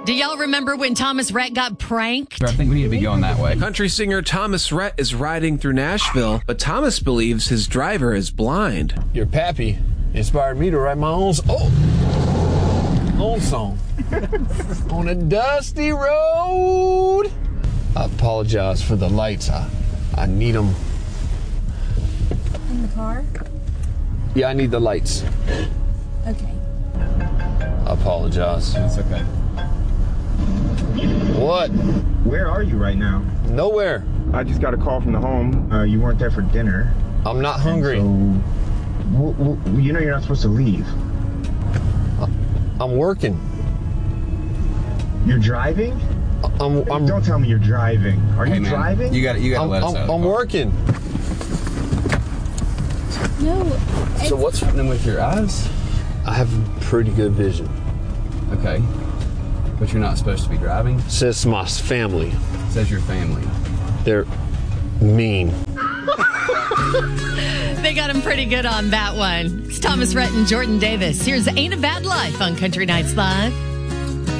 Do y'all remember when Thomas Rhett got pranked? I think we need to be going that way. Country singer Thomas Rhett is riding through Nashville, but Thomas believes his driver is blind. Your pappy inspired me to write my own song. On a dusty road. I apologize for the lights. I need them. In the car? Yeah, I need the lights. Okay. I apologize. It's okay. What? Where are you right now? Nowhere. I just got a call from the home. You weren't there for dinner. I'm not hungry. So, you know you're not supposed to leave. I'm working. You're driving? Don't tell me you're driving. Are you driving? You got to let us out. I'm working. No. So what's happening with your eyes? I have pretty good vision. Okay. But you're not supposed to be driving? Says my family. It says your family. They're mean. They got him pretty good on that one. It's Thomas Rhett and Jordan Davis. Here's Ain't a Bad Life on Country Nights Live.